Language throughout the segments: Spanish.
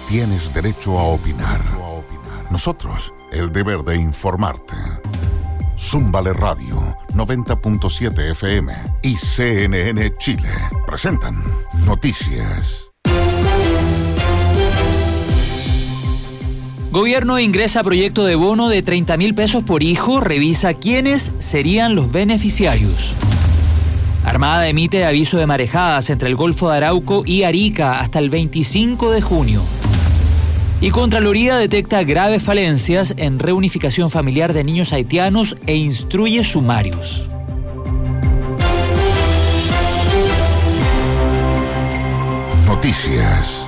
tienes derecho a opinar. Nosotros, el deber de informarte. Zúmbale Radio 90.7 FM y CNN Chile presentan Noticias. Gobierno ingresa proyecto de bono de 30.000 pesos por hijo, revisa quiénes serían los beneficiarios. Armada emite aviso de marejadas entre el Golfo de Arauco y Arica hasta el 25 de junio. Y Contraloría detecta graves falencias en reunificación familiar de niños haitianos e instruye sumarios. Noticias.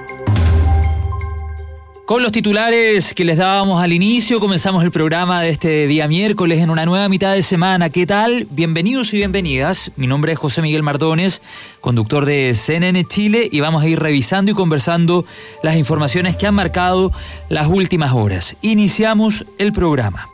Con los titulares que les dábamos al inicio, comenzamos el programa de este día miércoles en una nueva mitad de semana. ¿Qué tal? Bienvenidos y bienvenidas. Mi nombre es José Miguel Mardones, conductor de CNN Chile, y vamos a ir revisando y conversando las informaciones que han marcado las últimas horas. Iniciamos el programa.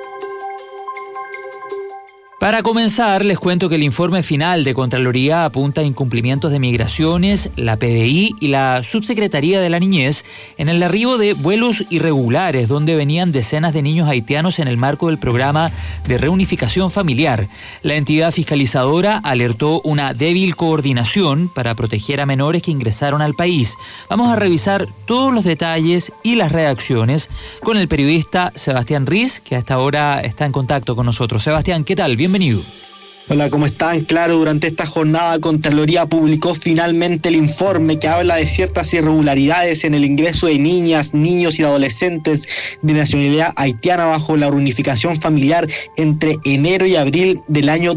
Para comenzar, les cuento que el informe final de Contraloría apunta a incumplimientos de Migraciones, la PDI y la Subsecretaría de la Niñez en el arribo de vuelos irregulares donde venían decenas de niños haitianos en el marco del programa de reunificación familiar. La entidad fiscalizadora alertó una débil coordinación para proteger a menores que ingresaron al país. Vamos a revisar todos los detalles y las reacciones con el periodista Sebastián Riz, que hasta ahora está en contacto con nosotros. Sebastián, ¿qué tal? Bienvenido. Hola, ¿cómo están? Claro, durante esta jornada Contraloría publicó finalmente el informe que habla de ciertas irregularidades en el ingreso de niñas, niños y adolescentes de nacionalidad haitiana bajo la reunificación familiar entre enero y abril del año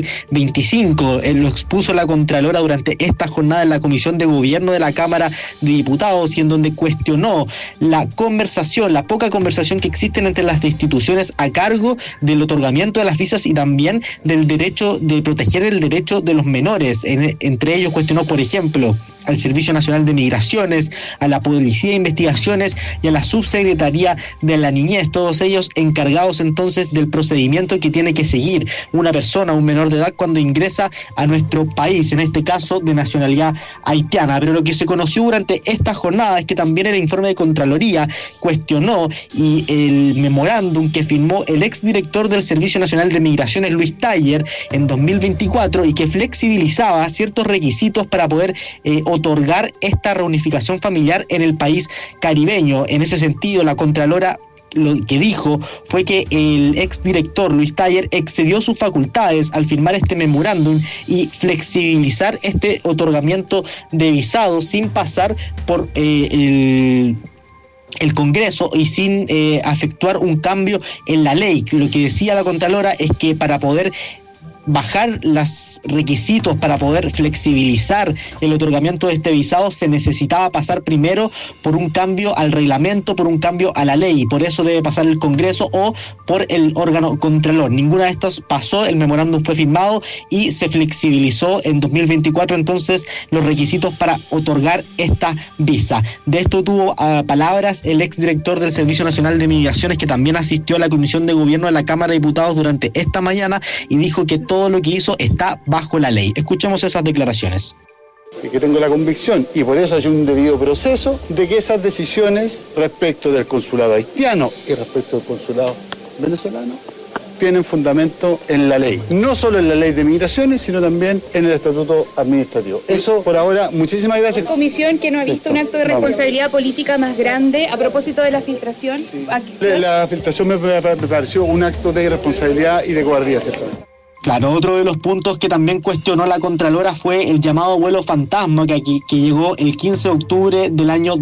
2025. Lo expuso la Contralora durante esta jornada en la Comisión de Gobierno de la Cámara de Diputados, y en donde cuestionó la poca conversación que existen entre las instituciones a cargo del otorgamiento de las visas y también del derecho de proteger el derecho de los menores. Entre ellos cuestionó, por ejemplo, al Servicio Nacional de Migraciones, a la Policía de Investigaciones y a la Subsecretaría de la Niñez, todos ellos encargados entonces del procedimiento que tiene que seguir una persona, un menor de edad, cuando ingresa a nuestro país, en este caso de nacionalidad haitiana. Pero lo que se conoció durante esta jornada es que también el informe de Contraloría cuestionó y el memorándum que firmó el exdirector del Servicio Nacional de Migraciones, Luis Taller, en 2024, y que flexibilizaba ciertos requisitos para poder otorgar esta reunificación familiar en el país caribeño. En ese sentido, la Contralora lo que dijo fue que el exdirector Luis Taller excedió sus facultades al firmar este memorándum y flexibilizar este otorgamiento de visado sin pasar por el Congreso y sin efectuar un cambio en la ley. Lo que decía la Contralora es que para poder bajar los requisitos, para poder flexibilizar el otorgamiento de este visado, se necesitaba pasar primero por un cambio al reglamento, por un cambio a la ley. Por eso debe pasar el Congreso o por el órgano contralor. Ninguna de estas pasó, el memorándum fue firmado y se flexibilizó en 2024 entonces los requisitos para otorgar esta visa. De esto tuvo palabras el exdirector del Servicio Nacional de Migraciones, que también asistió a la Comisión de Gobierno de la Cámara de Diputados durante esta mañana, y dijo que todo lo que hizo está bajo la ley. Escuchemos esas declaraciones. Y que tengo la convicción, y por eso hay un debido proceso, de que esas decisiones respecto del consulado haitiano y respecto del consulado venezolano tienen fundamento en la ley. No solo en la ley de migraciones, sino también en el estatuto administrativo. Eso por ahora, muchísimas gracias. Comisión que no ha visto un acto de responsabilidad política más grande a propósito de la filtración. Sí. La filtración me pareció un acto de irresponsabilidad y de cobardía, ciertamente. Claro, otro de los puntos que también cuestionó la Contralora fue el llamado vuelo fantasma que llegó el 15 de octubre del año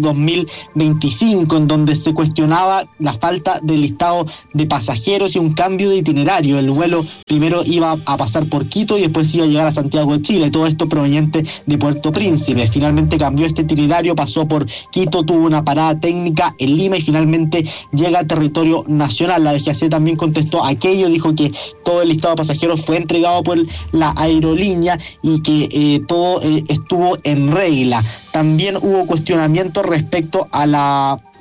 2025, en donde se cuestionaba la falta de listado de pasajeros y un cambio de itinerario. El vuelo primero iba a pasar por Quito y después iba a llegar a Santiago de Chile, todo esto proveniente de Puerto Príncipe. Finalmente cambió este itinerario, pasó por Quito, tuvo una parada técnica en Lima y finalmente llega a territorio nacional. La DGAC también contestó aquello, dijo que todo el listado de pasajeros fue entregado por la aerolínea y que todo estuvo en regla. También hubo cuestionamiento respecto a la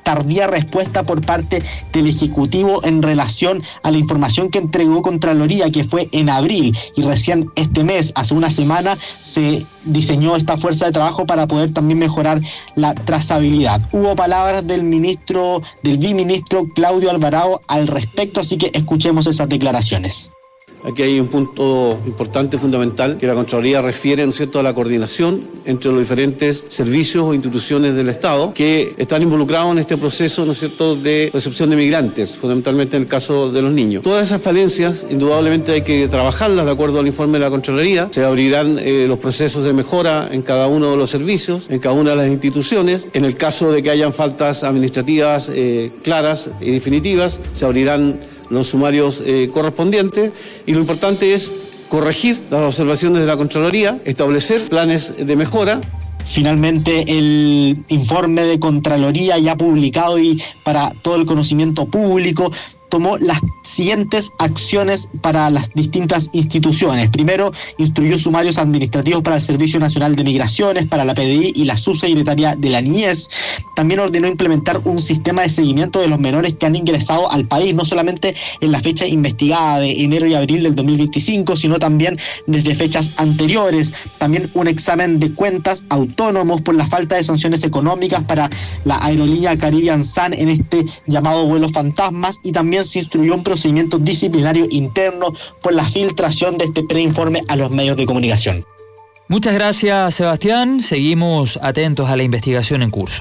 tardía respuesta por parte del Ejecutivo en relación a la información que entregó Contraloría, que fue en abril, y recién este mes, hace una semana, se diseñó esta fuerza de trabajo para poder también mejorar la trazabilidad. Hubo palabras del viceministro Claudio Alvarado al respecto, así que escuchemos esas declaraciones. Aquí hay un punto importante, fundamental, que la Contraloría refiere, ¿no es cierto?, a la coordinación entre los diferentes servicios o instituciones del Estado que están involucrados en este proceso, ¿no es cierto?, de recepción de migrantes, fundamentalmente en el caso de los niños. Todas esas falencias, indudablemente hay que trabajarlas de acuerdo al informe de la Contraloría. Se abrirán los procesos de mejora en cada uno de los servicios, en cada una de las instituciones. En el caso de que hayan faltas administrativas claras y definitivas, se abrirán los sumarios correspondientes, y lo importante es corregir las observaciones de la Contraloría, establecer planes de mejora. Finalmente, el informe de Contraloría ya publicado y para todo el conocimiento público tomó las siguientes acciones para las distintas instituciones. Primero, instruyó sumarios administrativos para el Servicio Nacional de Migraciones, para la PDI y la Subsecretaría de la Niñez. También ordenó implementar un sistema de seguimiento de los menores que han ingresado al país, no solamente en la fecha investigada de enero y abril del 2025, sino también desde fechas anteriores. También un examen de cuentas autónomos por la falta de sanciones económicas para la aerolínea Caribbean Sun en este llamado vuelo fantasmas, y también se instruyó un procedimiento disciplinario interno por la filtración de este preinforme a los medios de comunicación. Muchas gracias, Sebastián. Seguimos atentos a la investigación en curso.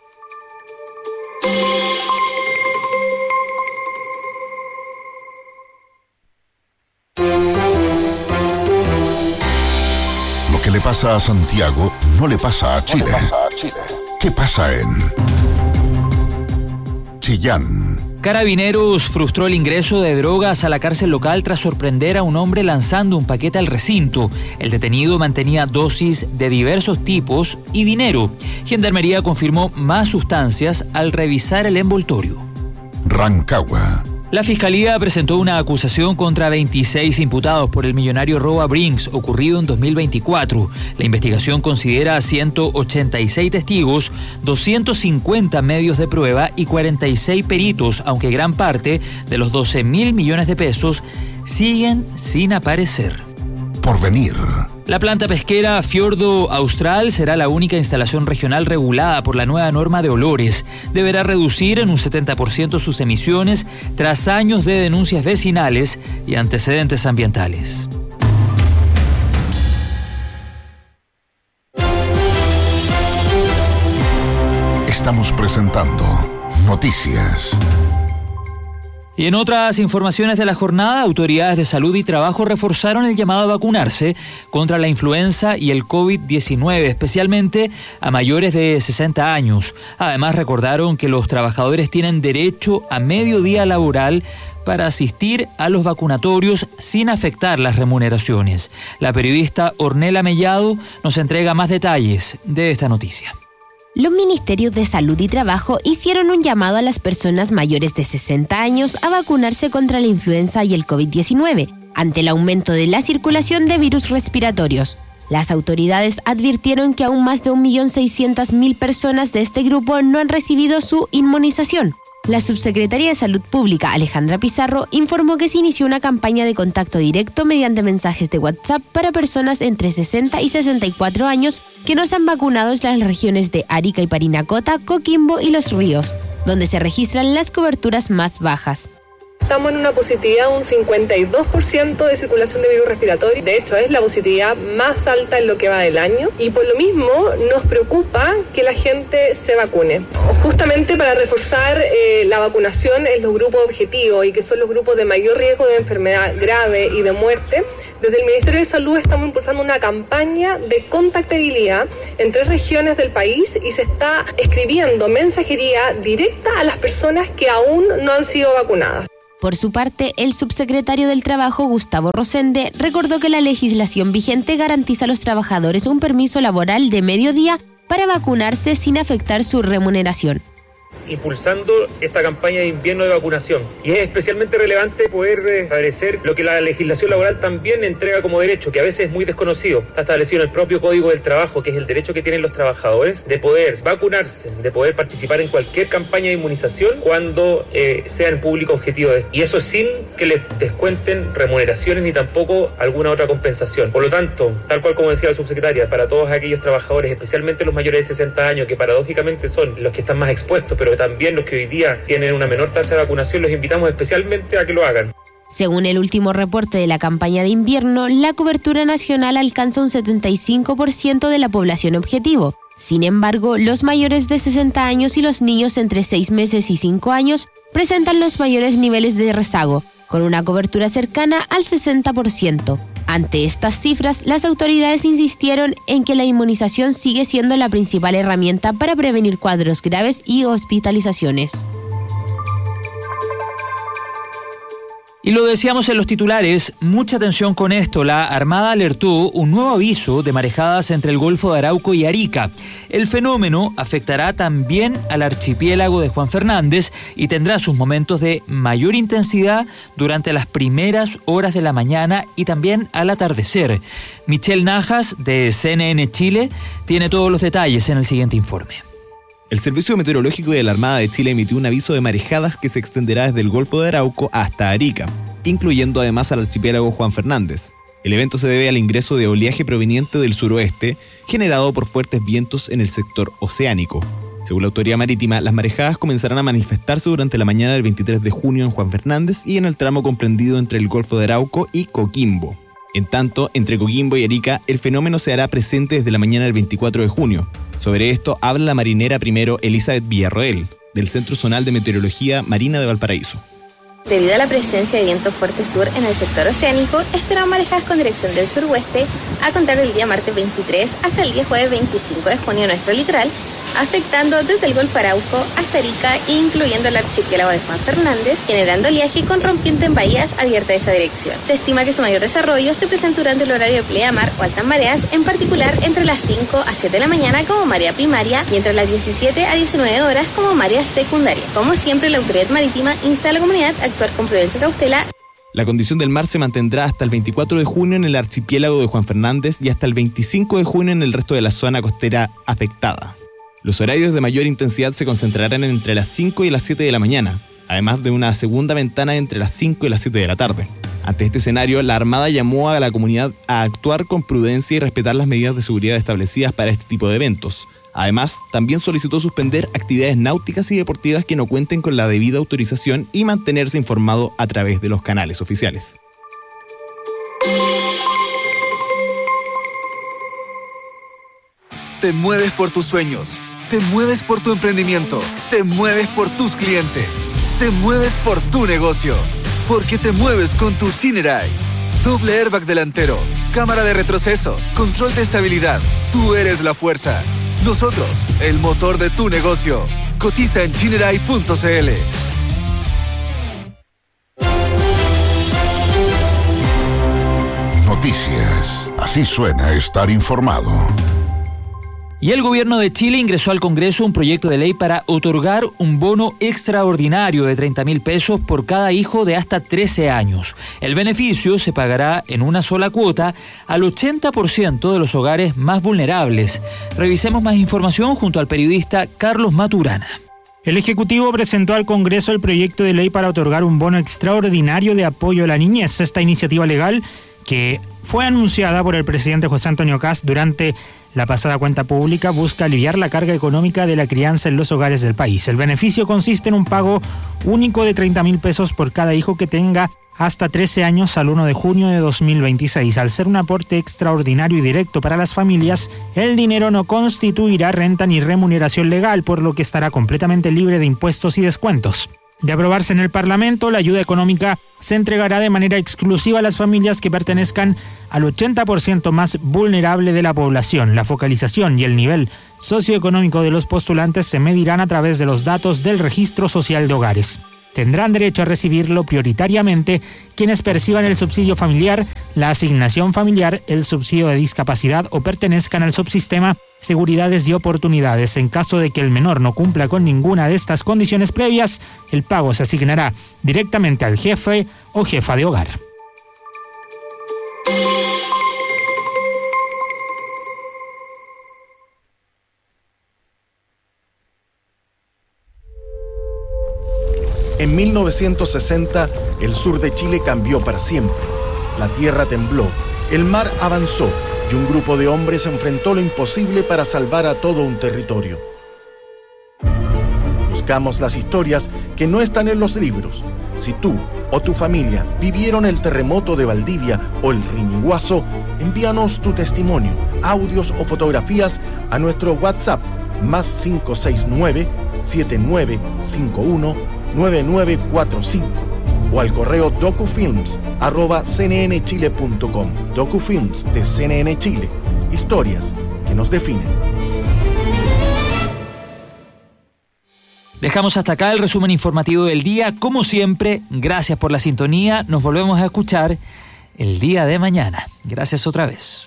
Lo que le pasa a Santiago no le pasa a Chile. ¿Qué pasa en Chillán? Carabineros frustró el ingreso de drogas a la cárcel local tras sorprender a un hombre lanzando un paquete al recinto. El detenido mantenía dosis de diversos tipos y dinero. Gendarmería confirmó más sustancias al revisar el envoltorio. Rancagua. La Fiscalía presentó una acusación contra 26 imputados por el millonario robo a Brinks ocurrido en 2024. La investigación considera a 186 testigos, 250 medios de prueba y 46 peritos, aunque gran parte de los 12.000 millones de pesos siguen sin aparecer. Porvenir. La planta pesquera Fiordo Austral será la única instalación regional regulada por la nueva norma de olores. Deberá reducir en un 70% sus emisiones tras años de denuncias vecinales y antecedentes ambientales. Estamos presentando Noticias. Y en otras informaciones de la jornada, autoridades de salud y trabajo reforzaron el llamado a vacunarse contra la influenza y el COVID-19, especialmente a mayores de 60 años. Además, recordaron que los trabajadores tienen derecho a medio día laboral para asistir a los vacunatorios sin afectar las remuneraciones. La periodista Ornella Mellado nos entrega más detalles de esta noticia. Los ministerios de Salud y Trabajo hicieron un llamado a las personas mayores de 60 años a vacunarse contra la influenza y el COVID-19, ante el aumento de la circulación de virus respiratorios. Las autoridades advirtieron que aún más de 1.600.000 personas de este grupo no han recibido su inmunización. La subsecretaria de Salud Pública, Alejandra Pizarro, informó que se inició una campaña de contacto directo mediante mensajes de WhatsApp para personas entre 60 y 64 años que no se han vacunado en las regiones de Arica y Parinacota, Coquimbo y Los Ríos, donde se registran las coberturas más bajas. Estamos en una positividad de un 52% de circulación de virus respiratorio. De hecho, es la positividad más alta en lo que va del año. Y por lo mismo, nos preocupa que la gente se vacune. Justamente para reforzar la vacunación en los grupos objetivos y que son los grupos de mayor riesgo de enfermedad grave y de muerte, desde el Ministerio de Salud estamos impulsando una campaña de contactabilidad en 3 regiones del país y se está escribiendo mensajería directa a las personas que aún no han sido vacunadas. Por su parte, el subsecretario del Trabajo, Gustavo Rosende, recordó que la legislación vigente garantiza a los trabajadores un permiso laboral de medio día para vacunarse sin afectar su remuneración. impulsando esta campaña de invierno de vacunación. Y es especialmente relevante poder establecer lo que la legislación laboral también entrega como derecho, que a veces es muy desconocido. Está establecido en el propio Código del Trabajo, que es el derecho que tienen los trabajadores de poder vacunarse, de poder participar en cualquier campaña de inmunización cuando sea en público objetivo. Y eso sin que les descuenten remuneraciones ni tampoco alguna otra compensación. Por lo tanto, tal cual como decía la subsecretaria, para todos aquellos trabajadores, especialmente los mayores de 60 años, que paradójicamente son los que están más expuestos, pero también los que hoy día tienen una menor tasa de vacunación, los invitamos especialmente a que lo hagan. Según el último reporte de la campaña de invierno, la cobertura nacional alcanza un 75% de la población objetivo. Sin embargo, los mayores de 60 años y los niños entre 6 meses y 5 años presentan los mayores niveles de rezago, con una cobertura cercana al 60%. Ante estas cifras, las autoridades insistieron en que la inmunización sigue siendo la principal herramienta para prevenir cuadros graves y hospitalizaciones. Y lo decíamos en los titulares, mucha atención con esto. La Armada alertó un nuevo aviso de marejadas entre el Golfo de Arauco y Arica. El fenómeno afectará también al archipiélago de Juan Fernández y tendrá sus momentos de mayor intensidad durante las primeras horas de la mañana y también al atardecer. Michelle Najas, de CNN Chile, tiene todos los detalles en el siguiente informe. El Servicio Meteorológico de la Armada de Chile emitió un aviso de marejadas que se extenderá desde el Golfo de Arauco hasta Arica, incluyendo además al archipiélago Juan Fernández. El evento se debe al ingreso de oleaje proveniente del suroeste, generado por fuertes vientos en el sector oceánico. Según la Autoridad Marítima, las marejadas comenzarán a manifestarse durante la mañana del 23 de junio en Juan Fernández y en el tramo comprendido entre el Golfo de Arauco y Coquimbo. En tanto, entre Coquimbo y Arica, el fenómeno se hará presente desde la mañana del 24 de junio. Sobre esto habla la marinera primero Elizabeth Villarroel, del Centro Zonal de Meteorología Marina de Valparaíso. Debido a la presencia de viento fuerte sur en el sector oceánico, esperamos marejadas con dirección del suroeste a contar del día martes 23 hasta el día jueves 25 de junio en nuestro litoral, afectando desde el Golfo Arauco hasta Arica, incluyendo el archipiélago de Juan Fernández, generando oleaje con rompiente en bahías abiertas a esa dirección. Se estima que su mayor desarrollo se presenta durante el horario de pleamar o altas mareas, en particular entre las 5 a 7 de la mañana como marea primaria y entre las 17 a 19 horas como marea secundaria. Como siempre, la Autoridad Marítima insta a la comunidad a actuar con prudencia y cautela. La condición del mar se mantendrá hasta el 24 de junio en el archipiélago de Juan Fernández y hasta el 25 de junio en el resto de la zona costera afectada. Los horarios de mayor intensidad se concentrarán entre las 5 y las 7 de la mañana, además de una segunda ventana entre las 5 y las 7 de la tarde. Ante este escenario, la Armada llamó a la comunidad a actuar con prudencia y respetar las medidas de seguridad establecidas para este tipo de eventos. Además, también solicitó suspender actividades náuticas y deportivas que no cuenten con la debida autorización y mantenerse informado a través de los canales oficiales. Te mueves por tus sueños, te mueves por tu emprendimiento, te mueves por tus clientes, te mueves por tu negocio, porque te mueves con tu Chinerai. Doble airbag delantero, cámara de retroceso, control de estabilidad. Tú eres la fuerza. Nosotros, el motor de tu negocio. Cotiza en chinerai.cl. Noticias. Así suena estar informado. Y el gobierno de Chile ingresó al Congreso un proyecto de ley para otorgar un bono extraordinario de 30.000 pesos por cada hijo de hasta 13 años. El beneficio se pagará en una sola cuota al 80% de los hogares más vulnerables. Revisemos más información junto al periodista Carlos Maturana. El Ejecutivo presentó al Congreso el proyecto de ley para otorgar un bono extraordinario de apoyo a la niñez. Esta iniciativa legal, que fue anunciada por el presidente José Antonio Kast durante la pasada cuenta pública, busca aliviar la carga económica de la crianza en los hogares del país. El beneficio consiste en un pago único de 30.000 pesos por cada hijo que tenga hasta 13 años al 1 de junio de 2026. Al ser un aporte extraordinario y directo para las familias, el dinero no constituirá renta ni remuneración legal, por lo que estará completamente libre de impuestos y descuentos. De aprobarse en el Parlamento, la ayuda económica se entregará de manera exclusiva a las familias que pertenezcan al 80% más vulnerable de la población. La focalización y el nivel socioeconómico de los postulantes se medirán a través de los datos del Registro Social de Hogares. tendrán derecho a recibirlo prioritariamente quienes perciban el subsidio familiar, la asignación familiar, el subsidio de discapacidad o pertenezcan al subsistema Seguridades y Oportunidades. En caso de que el menor no cumpla con ninguna de estas condiciones previas, el pago se asignará directamente al jefe o jefa de hogar. En 1960, el sur de Chile cambió para siempre. La tierra tembló, el mar avanzó y un grupo de hombres enfrentó lo imposible para salvar a todo un territorio. Buscamos las historias que no están en los libros. Si tú o tu familia vivieron el terremoto de Valdivia o el Riñiguazo, envíanos tu testimonio, audios o fotografías a nuestro WhatsApp más 569-7951-9945 o al correo docufilms@cnnchile.com. Docufilms de CNN Chile. Historias que nos definen. Dejamos hasta acá el resumen informativo del día. Como siempre, gracias por la sintonía. Nos volvemos a escuchar el día de mañana. Gracias otra vez.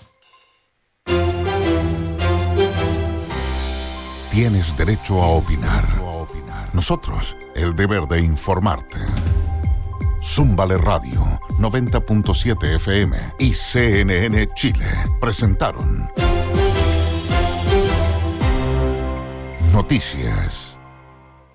Tienes derecho a opinar. Nosotros, el deber de informarte. Zúmbale Radio 90.7 FM y CNN Chile presentaron Noticias.